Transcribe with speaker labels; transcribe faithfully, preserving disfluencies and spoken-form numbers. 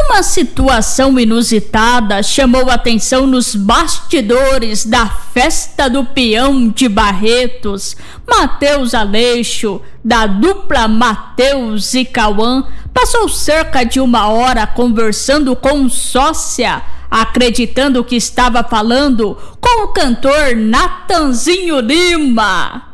Speaker 1: Uma situação inusitada chamou atenção nos bastidores da Festa do Peão de Barretos. Matheus Aleixo, da dupla Matheus e Cauã, passou cerca de uma hora conversando com sócia, acreditando que estava falando com o cantor Natanzinho Lima.